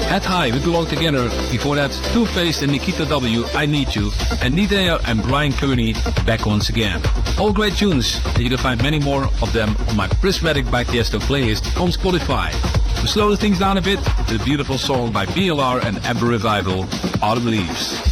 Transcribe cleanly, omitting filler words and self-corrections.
At High, We Belong Together. Before that, Two-Faced and Nikita W, I Need You. And Nidea and Brian Kearney, back once again. All great tunes, and you can find many more of them on my Prismatic by Tiesto playlist on Spotify. To slow things down a bit, the beautiful song by BLR and Amber Revival, Autumn Leaves.